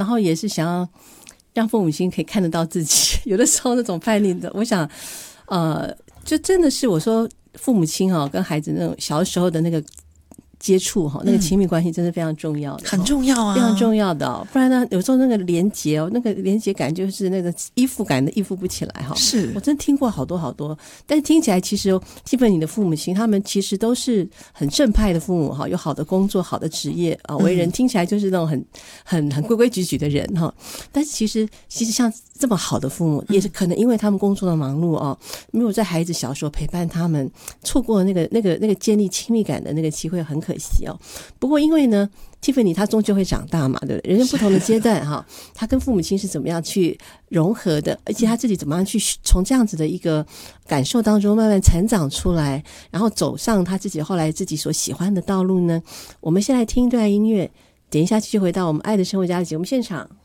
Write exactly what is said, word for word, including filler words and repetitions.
后也是想要让父母亲可以看得到自己，有的时候那种叛逆的，我想呃，就真的是我说父母亲哦跟孩子那种小时候的那个接触哈，那个亲密关系真的非常重要的、 嗯、很重要啊， 非常重要的、哦、不然呢有时候那个连结哦，那个连结感就是那个依附感的依附不起来哈。 是我真听过好多好多，但是听起来其实基本你的父母亲他们其实都是很正派的父母哈，有好的工作好的职业啊，为人听起来就是那种很很很规规矩矩的人哈。但是其实其实像这么好的父母，也是可能因为他们工作的忙碌哦，没有在孩子小时候陪伴他们，错过那个那个那个建立亲密感的那个机会，很可惜哦。不过因为呢 Tiffany 她终究会长大嘛，对不对？人生不同的阶段哈，她跟父母亲是怎么样去融合的，而且她自己怎么样去从这样子的一个感受当中慢慢成长出来，然后走上她自己后来自己所喜欢的道路呢？我们先来听一段音乐，等一下继续回到我们爱的生活家的节目现场。